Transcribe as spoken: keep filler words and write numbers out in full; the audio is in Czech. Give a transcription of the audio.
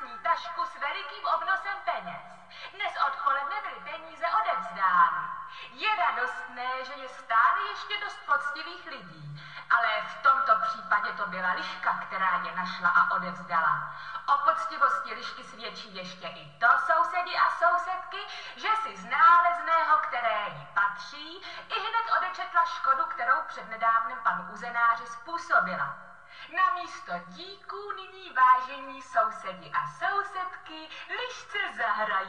ní tašku s velikým obnosem peněz. Dnes odpoledne byly peníze odevzdány. Je radostné, že je stále ještě dost poctivých lidí, ale v tomto případě to byla liška, která je našla a odevzdala. O poctivosti lišky svědčí ještě i to, sousedi a sousedky, že si z nálezného, které jí patří, i hned odečetla škodu, kterou přednedávnem panu uzenáři způsobila. Na místo díků nyní, vážení sousedi a sousedky, lišce zahrají.